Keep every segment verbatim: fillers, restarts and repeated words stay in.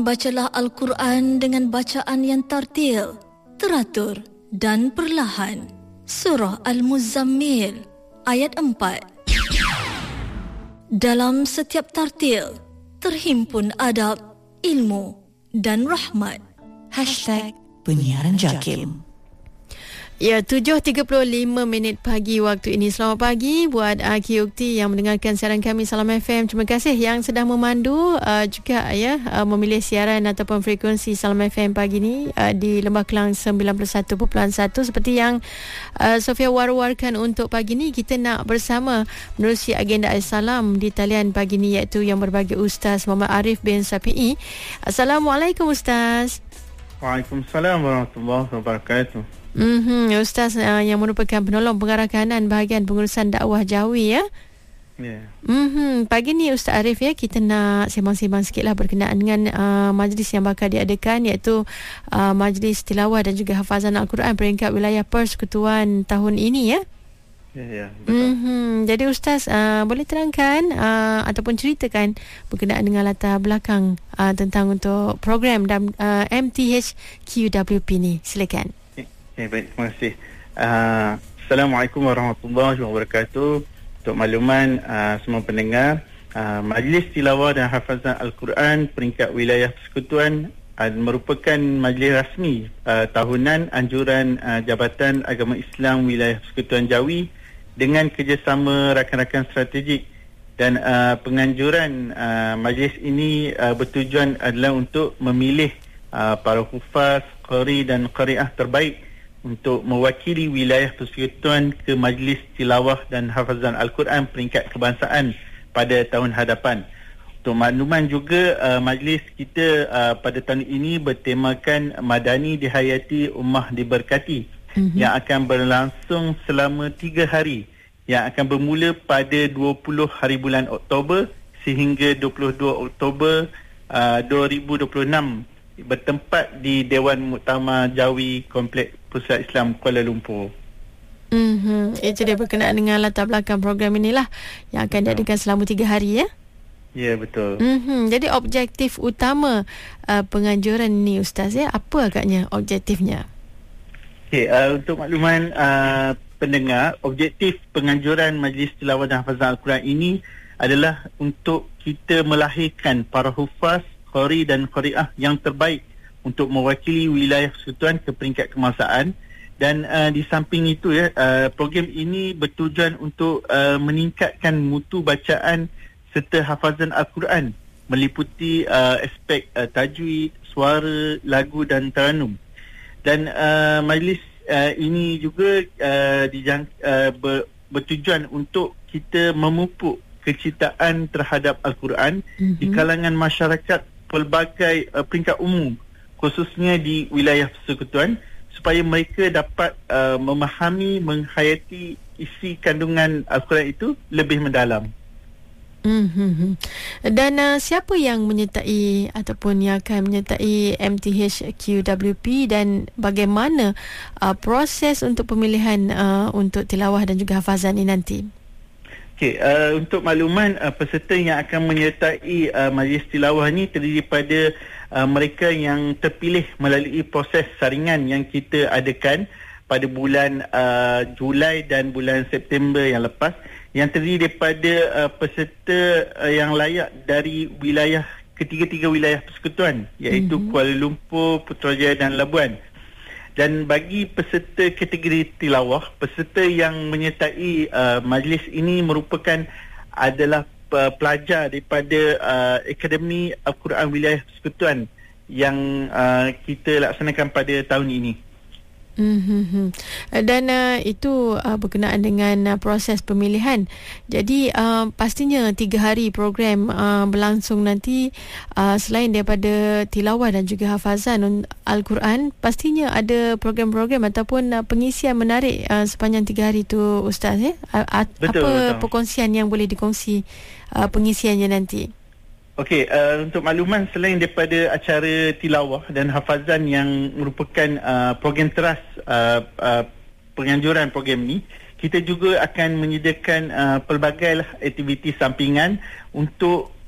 Bacalah Al-Quran dengan bacaan yang tartil, teratur dan perlahan. Surah Al-Muzammil ayat empat. Dalam setiap tartil terhimpun adab, ilmu dan rahmat. Hashtag Penyiaran Jakim. Ya, tujuh tiga puluh lima minit pagi waktu ini. Selamat pagi buat uh, Ki Ukti yang mendengarkan siaran kami Salam F M. Terima kasih yang sedang memandu uh, juga ya uh, memilih siaran ataupun frekuensi Salam F M pagi ini uh, di Lembah Kelang sembilan puluh satu perpuluhan satu. Seperti yang uh, Sofia war-warkan untuk pagi ini, kita nak bersama menerusi agenda Al-Salam di talian pagi ini, iaitu yang berbagi Ustaz Muhammad Arif bin Safi'i. Assalamualaikum Ustaz. Waalaikumsalam warahmatullahi wabarakatuh. Mm-hmm. Ustaz uh, yang merupakan penolong pengarah kanan bahagian pengurusan dakwah Jawi ya. Ya. Yeah. Mm-hmm. Pagi ni Ustaz Arif ya, kita nak sembang-sembang sikitlah berkenaan dengan uh, majlis yang bakal diadakan, iaitu uh, majlis tilawah dan juga hafazan Al-Quran peringkat wilayah Persekutuan tahun ini ya. Ya, ya, betul. Mm-hmm. Jadi Ustaz uh, boleh terangkan uh, ataupun ceritakan berkenaan dengan latar belakang uh, tentang untuk program dan uh, M T H Q W P ni. Silakan. Okay, baik, terima kasih. Uh, Assalamualaikum warahmatullahi wabarakatuh. Untuk makluman uh, semua pendengar, uh, Majlis Tilawah dan Hafazan Al-Quran peringkat wilayah Persekutuan uh, merupakan majlis rasmi uh, tahunan anjuran uh, Jabatan Agama Islam Wilayah Persekutuan Jawi dengan kerjasama rakan-rakan strategik, dan uh, penganjuran uh, majlis ini uh, bertujuan adalah untuk memilih uh, para hufaz, qari dan qari'ah terbaik untuk mewakili wilayah persekutuan ke Majlis Tilawah dan Hafazan Al-Quran peringkat kebangsaan pada tahun hadapan. Untuk makluman juga, uh, majlis kita uh, pada tahun ini bertemakan Madani Dihayati, Ummah Diberkati, mm-hmm. yang akan berlangsung selama tiga hari, yang akan bermula pada dua puluh hari bulan Oktober sehingga dua puluh dua Oktober uh, dua ribu dua puluh enam, bertempat di Dewan Muktamar Jawi Kompleks Pusat Islam Kuala Lumpur. Mm-hmm. Itu dia berkenaan dengan latar belakang program inilah yang akan diadakan selama tiga hari ya. Ya, betul. Mm-hmm. Jadi objektif utama uh, penganjuran ni Ustaz ya, apa agaknya objektifnya? Okay, uh, untuk makluman uh, pendengar, objektif penganjuran Majlis Tilawah dan Hafazan Al-Quran ini adalah untuk kita melahirkan para hufaz, qari dan qari'ah yang terbaik untuk mewakili wilayah persekutuan ke peringkat kebangsaan. Dan uh, di samping itu ya, uh, program ini bertujuan untuk uh, meningkatkan mutu bacaan serta hafazan Al-Quran, meliputi uh, aspek uh, tajwid, suara, lagu dan taranum. Dan uh, majlis uh, ini juga uh, dijang, uh, ber, bertujuan untuk kita memupuk kecintaan terhadap Al-Quran mm-hmm. di kalangan masyarakat pelbagai uh, peringkat umum, khususnya di wilayah persekutuan, supaya mereka dapat uh, memahami, menghayati isi kandungan Al-Quran itu lebih mendalam. Mm-hmm. Dan uh, siapa yang menyertai ataupun yang akan menyertai M T H Q W P, dan bagaimana uh, proses untuk pemilihan uh, untuk tilawah dan juga hafazan ini nanti? Okay, uh, untuk makluman, uh, peserta yang akan menyertai uh, majlis tilawah ini terdiri pada uh, mereka yang terpilih melalui proses saringan yang kita adakan pada bulan uh, Julai dan bulan September yang lepas, yang terdiri daripada uh, peserta uh, yang layak dari wilayah ketiga-tiga wilayah persekutuan, iaitu mm-hmm. Kuala Lumpur, Putrajaya dan Labuan. Dan bagi peserta kategori tilawah, peserta yang menyertai uh, majlis ini merupakan adalah uh, pelajar daripada uh, Akademi Al-Quran Wilayah Persekutuan yang uh, kita laksanakan pada tahun ini. Mm-hmm. Dan uh, itu uh, berkenaan dengan uh, proses pemilihan. Jadi uh, pastinya tiga hari program uh, berlangsung nanti. uh, Selain daripada tilawah dan juga hafazan Al-Quran, pastinya ada program-program ataupun uh, pengisian menarik uh, sepanjang tiga hari tu Ustaz ya? Uh, betul, apa betul. perkongsian yang boleh dikongsi uh, pengisiannya nanti? Okey, uh, untuk makluman, selain daripada acara tilawah dan hafazan yang merupakan uh, program teras uh, uh, penganjuran program ni, kita juga akan menyediakan uh, pelbagai aktiviti sampingan untuk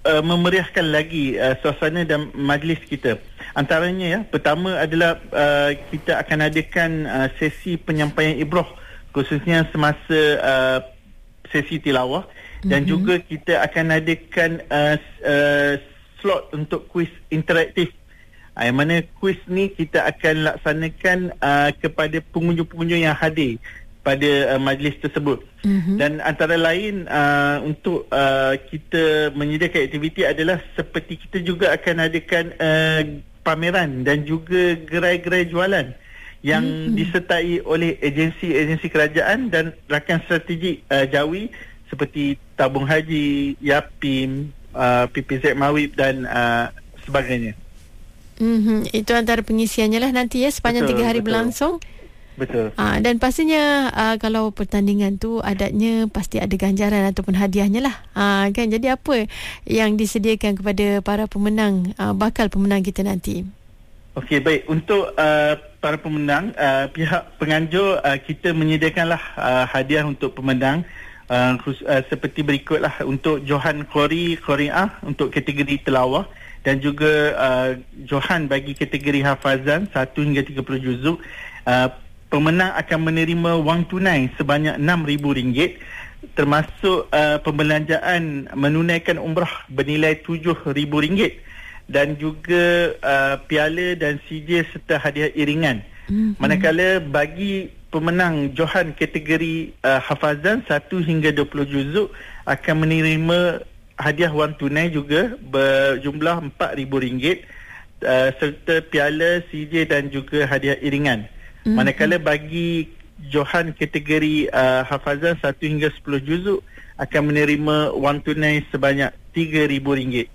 uh, memeriahkan lagi uh, suasana dan majlis kita. Antaranya ya, pertama adalah uh, kita akan adakan uh, sesi penyampaian ibrah khususnya semasa uh, sesi tilawah, dan mm-hmm. juga kita akan adakan uh, uh, slot untuk kuis interaktif. Uh, yang mana kuis ni kita akan laksanakan uh, kepada pengunjung-pengunjung yang hadir pada uh, majlis tersebut. Mm-hmm. Dan antara lain uh, untuk uh, kita menyediakan aktiviti adalah seperti kita juga akan adakan uh, pameran dan juga gerai-gerai jualan yang mm-hmm. disertai oleh agensi-agensi kerajaan dan rakan strategik uh, Jawi seperti Tabung Haji, Yapim, uh, P P Z Mawib dan uh, sebagainya. Mm-hmm. Itu antara pengisiannya lah nanti ya, sepanjang betul, tiga hari betul. berlangsung. Betul. Uh, dan pastinya uh, kalau pertandingan tu adatnya pasti ada ganjaran ataupun hadiahnya lah. Uh, kan, jadi apa yang disediakan kepada para pemenang, uh, bakal pemenang kita nanti? Okey, baik. Untuk uh, para pemenang, uh, pihak penganjur uh, kita menyediakanlah uh, hadiah untuk pemenang uh, khus, uh, seperti berikutlah. Untuk Johan Qori Qori'ah untuk kategori tilawah, dan juga uh, Johan bagi kategori hafazan satu hingga tiga puluh juzuk. Uh, Pemenang akan menerima wang tunai sebanyak enam ribu ringgit, termasuk uh, pembelanjaan menunaikan umrah bernilai tujuh ribu ringgit, dan juga uh, piala dan C J serta hadiah iringan. Mm-hmm. Manakala bagi pemenang Johan kategori uh, hafazan satu hingga dua puluh juzuk akan menerima hadiah wang tunai juga berjumlah empat ribu ringgit, uh, serta piala, C J dan juga hadiah iringan. Mm-hmm. Manakala bagi Johan kategori uh, hafazan satu hingga sepuluh juzuk akan menerima wang tunai sebanyak tiga ribu ringgit.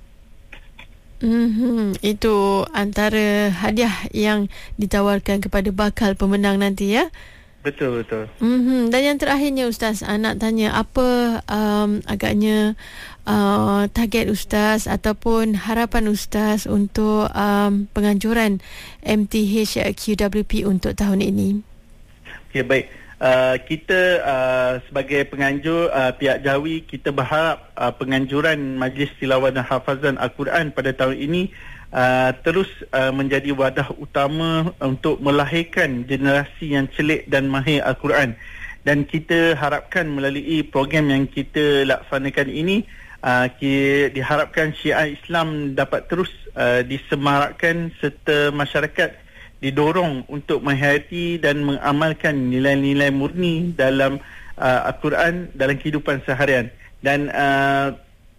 Mm-hmm. Itu antara hadiah yang ditawarkan kepada bakal pemenang nanti ya. Betul, betul. Mm-hmm. Dan yang terakhirnya Ustaz, nak tanya apa um, agaknya uh, target Ustaz ataupun harapan Ustaz untuk um, penganjuran M T H Q W P untuk tahun ini? Okey, baik. Uh, kita uh, sebagai penganjur uh, pihak Jawi, kita berharap uh, penganjuran Majlis Tilawah dan Hafazan Al-Quran pada tahun ini Uh, terus uh, menjadi wadah utama untuk melahirkan generasi yang celik dan mahir Al-Quran. Dan kita harapkan melalui program yang kita laksanakan ini, uh, kita diharapkan syiar Islam dapat terus uh, disemarakkan serta masyarakat didorong untuk menghayati dan mengamalkan nilai-nilai murni dalam uh, Al-Quran dalam kehidupan seharian. Dan uh,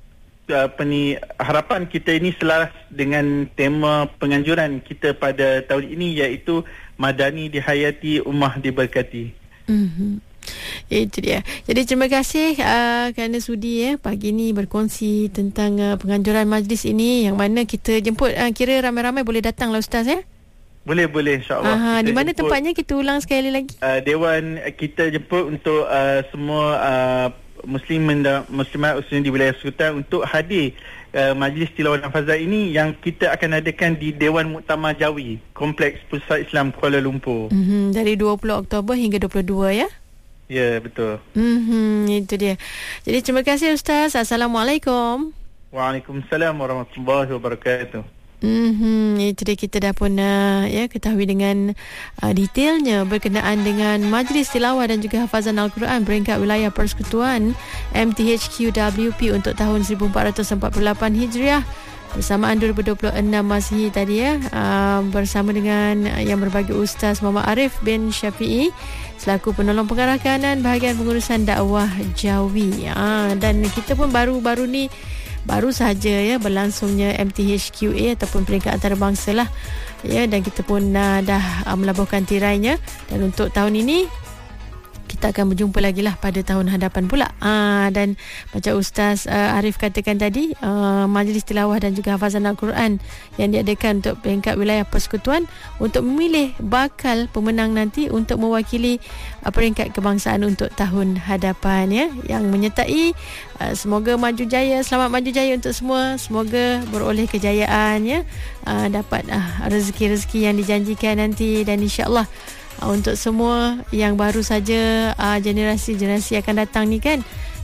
apa ni, harapan kita ini selaras dengan tema penganjuran kita pada tahun ini, iaitu Madani dihayati, Ummah diberkati. Mm-hmm. Itu dia. Jadi terima kasih uh, kerana sudi ya pagi ni berkongsi tentang uh, penganjuran majlis ini, yang mana kita jemput uh, kira ramai-ramai boleh datang lah Ustaz ya. Boleh, boleh, insyaAllah. Aha, di mana jemput, tempatnya kita ulang sekali lagi? Uh, Dewan kita jemput untuk uh, semua uh, Muslim dan Muslimat khususnya di wilayah Sekutan untuk hadir uh, Majlis Tilawah dan Hafazan ini, yang kita akan adakan di Dewan Muktamar Jawi, Kompleks Pusat Islam Kuala Lumpur. Mm-hmm. Dari dua puluh Oktober hingga dua puluh dua ya? Ya, betul. Mm-hmm. Itu dia. Jadi terima kasih Ustaz. Assalamualaikum. Waalaikumsalam warahmatullahi wabarakatuh. Hmm, itu dia, kita dah pun uh, ya ketahui dengan uh, detailnya berkenaan dengan Majlis Tilawah dan juga Hafazan Al-Quran peringkat wilayah persekutuan M T H Q W P untuk tahun seribu empat ratus empat puluh lapan Hijriah bersamaan dua ribu dua puluh enam Masihi tadi ya, uh, bersama dengan uh, yang berbagi Ustaz Muhammad Arif bin Syafi'i selaku penolong pengarah kanan bahagian pengurusan dakwah Jawi. Uh, dan kita pun baru-baru ni baru sahaja ya berlangsungnya M T H Q A ataupun peringkat antarabangsa lah ya, dan kita pun uh, dah uh, melabuhkan tirainya, dan untuk tahun ini kita akan berjumpa lagi lah pada tahun hadapan pula. Uh, dan macam Ustaz uh, Arif katakan tadi, uh, Majlis Tilawah dan juga Hafazan Al-Quran yang diadakan untuk peringkat wilayah persekutuan untuk memilih bakal pemenang nanti untuk mewakili uh, peringkat kebangsaan untuk tahun hadapan ya, yang menyertai uh, semoga maju jaya, selamat maju jaya untuk semua, semoga beroleh kejayaan ya, uh, dapat uh, rezeki-rezeki yang dijanjikan nanti, dan insya-Allah Uh, untuk semua yang baru saja uh, generasi-generasi akan datang ni kan,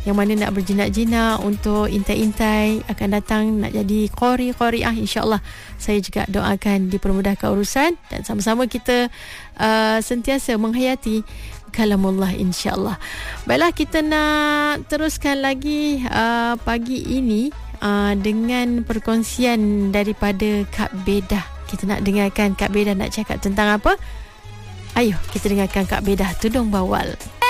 yang mana nak berjinak-jinak untuk intai-intai akan datang nak jadi qari-qariah, insya-Allah saya juga doakan dipermudahkan urusan dan sama-sama kita uh, sentiasa menghayati kalamullah, insya-Allah. Baiklah, kita nak teruskan lagi uh, pagi ini uh, dengan perkongsian daripada Kak Bedah. Kita nak dengarkan Kak Bedah nak cakap tentang apa? Ayuh kita dengarkan Kak Bedah Tudung Bawal.